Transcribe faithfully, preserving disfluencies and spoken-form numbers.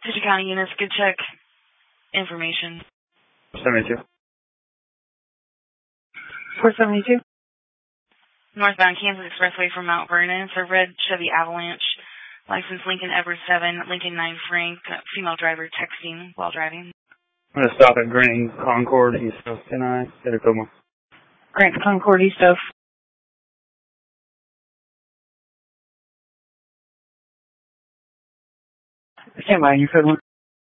City County units, good check information. seventy-two. four seventy-two. Northbound Kansas Expressway from Mount Vernon. It's a red Chevy Avalanche. License Lincoln Everett seven, Lincoln nine Frank. Female driver texting while driving. I'm going to stop at Grant Concord East of Can I get a couple more? Grant Concord East of. Stand by on your code one.